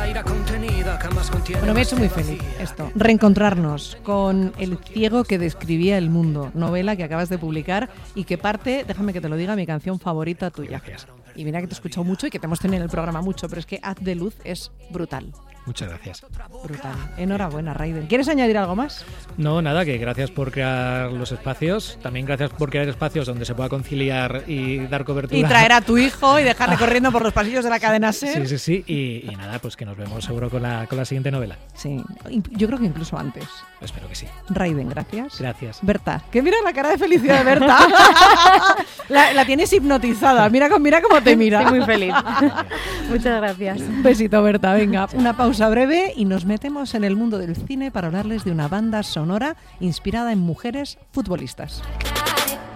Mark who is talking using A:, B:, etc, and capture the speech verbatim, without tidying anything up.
A: Bueno, me ha hecho muy feliz esto. Reencontrarnos con El ciego que describía el mundo, novela que acabas de publicar y que parte, déjame que te lo diga, mi canción favorita tuya.
B: Gracias.
A: Y mira que te he escuchado mucho y que te hemos tenido en el programa mucho, pero es que Haz de Luz es brutal.
B: Muchas gracias.
A: Brutal. Enhorabuena, Raiden. ¿Quieres añadir algo más?
B: No, nada, que gracias por crear los espacios. También gracias por crear espacios donde se pueda conciliar y dar cobertura.
A: Y traer a tu hijo y dejarle corriendo por los pasillos de la cadena SER.
B: Sí, sí, sí. Y, y nada, pues que nos vemos seguro con la, con la siguiente novela.
A: Sí, yo creo que incluso antes.
B: Espero que sí.
A: Raiden, gracias.
B: Gracias.
A: Berta, que mira la cara de felicidad de Berta. la, la tienes hipnotizada. Mira, mira cómo te mira.
C: Estoy muy feliz. Muchas gracias.
A: Un besito, Berta. Venga, una pausa breve y nos metemos en el mundo del cine para hablarles de una banda sonora inspirada en mujeres futbolistas.